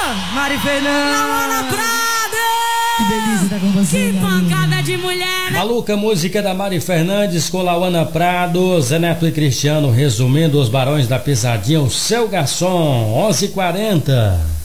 Mari Fernandes. Lawana Prado. Que delícia estar com você. Que pancada de mulher, né? Maluca, música da Mari Fernandes com Lawana Prado, Zé Neto e Cristiano, resumindo os Barões da Pisadinha, o seu garçom, 11h40.